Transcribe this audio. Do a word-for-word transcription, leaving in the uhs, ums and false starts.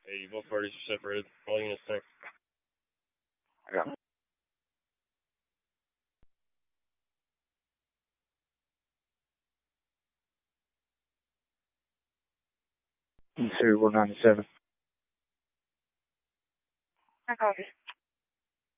Hey, both parties are separated. All units there. Yeah. Series one ninety-seven. I copy.